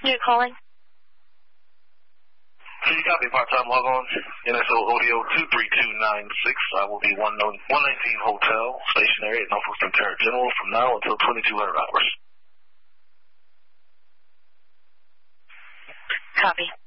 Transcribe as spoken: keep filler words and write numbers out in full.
You're calling? You copy part-time log on, N S O O D O two three two nine six. I will be one nineteen Hotel, stationary at Norfolk Lieutenant General from now until twenty-two hundred hours. Copy.